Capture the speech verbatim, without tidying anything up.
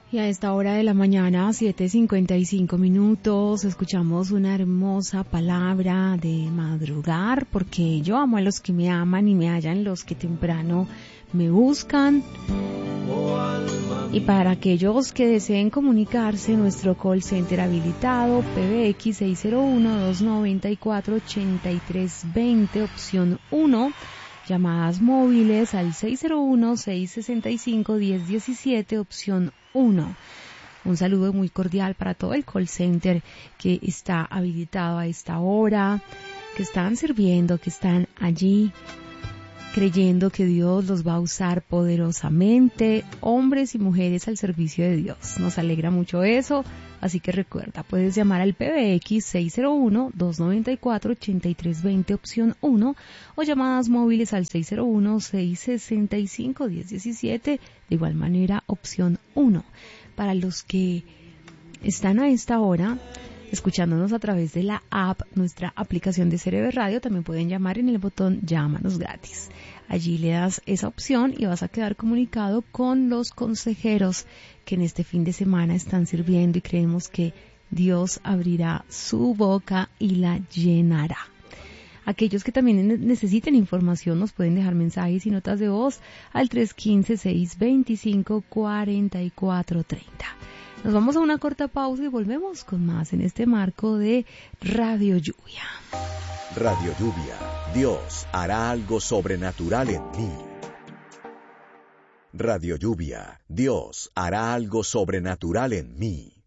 Y a esta hora de la mañana, siete cincuenta y cinco minutos, escuchamos una hermosa palabra de madrugar, porque yo amo a los que me aman y me hallan los que temprano me buscan. Y para aquellos que deseen comunicarse, nuestro call center habilitado, P B X seis cero uno, dos nueve cuatro, ocho tres dos cero, opción uno. Llamadas móviles al seis cero uno, seis seis cinco, uno cero uno siete, opción uno. Un saludo muy cordial para todo el call center que está habilitado a esta hora, que están sirviendo, que están allí creyendo que Dios los va a usar poderosamente, hombres y mujeres al servicio de Dios. Nos alegra mucho eso, así que recuerda, puedes llamar al P B X seis cero uno, dos nueve cuatro, ocho tres dos cero, opción uno, o llamadas móviles al seis cero uno, seis seis cinco, uno cero uno siete, de igual manera, opción uno. Para los que están a esta hora escuchándonos a través de la app, nuestra aplicación de Cerebro Radio, también pueden llamar en el botón Llámanos gratis. Allí le das esa opción y vas a quedar comunicado con los consejeros que en este fin de semana están sirviendo, y creemos que Dios abrirá su boca y la llenará. Aquellos que también necesiten información nos pueden dejar mensajes y notas de voz al tres uno cinco, seis dos cinco, cuatro cuatro tres cero. Nos vamos a una corta pausa y volvemos con más en este marco de Radio Lluvia. Radio Lluvia, Dios hará algo sobrenatural en mí. Radio Lluvia, Dios hará algo sobrenatural en mí.